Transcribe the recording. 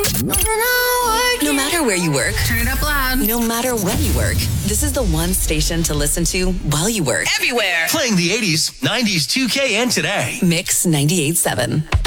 No matter where you work, Turn it up loud. no matter when you work, this is the one station to listen to while you work. Everywhere. Playing the 80s, 90s, 2K, and today. Mix 98.7.